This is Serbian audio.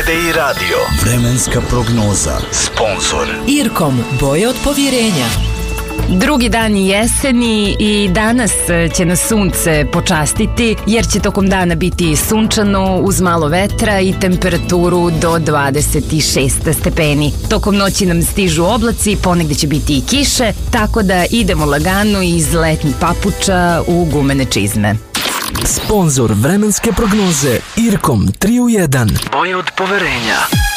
TDI Radio. Vremenska prognoza. Sponzor Irkom, boje od povjerenja. Drugi dan jeseni i danas će nas sunce počastiti jer će tokom dana biti sunčano uz malo vetra i temperaturu do 26 stepeni. Tokom noći nam stižu oblaci, ponegde će biti i kiše, tako da idemo lagano iz letnjih papuča u gumene čizme. Sponzor vremenske prognoze Irkom 3 u 1. Boje od poverenja.